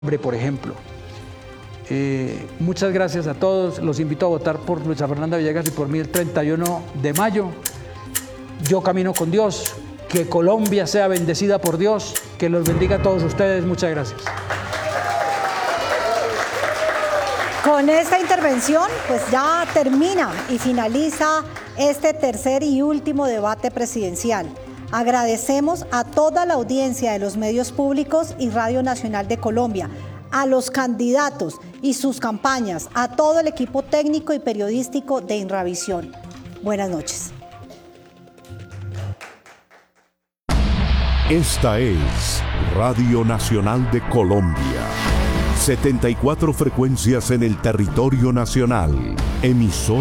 por ejemplo. Muchas gracias a todos. Los invito a votar por Luisa Fernanda Villegas y por mí el 31 de mayo. Yo camino con Dios. Que Colombia sea bendecida por Dios. Que los bendiga a todos ustedes. Muchas gracias. Con esta intervención, pues ya termina y finaliza este tercer y último debate presidencial. Agradecemos a toda la audiencia de los medios públicos y Radio Nacional de Colombia, a los candidatos y sus campañas, a todo el equipo técnico y periodístico de Inravisión. Buenas noches. Esta es Radio Nacional de Colombia. 74 frecuencias en el territorio nacional. Emisora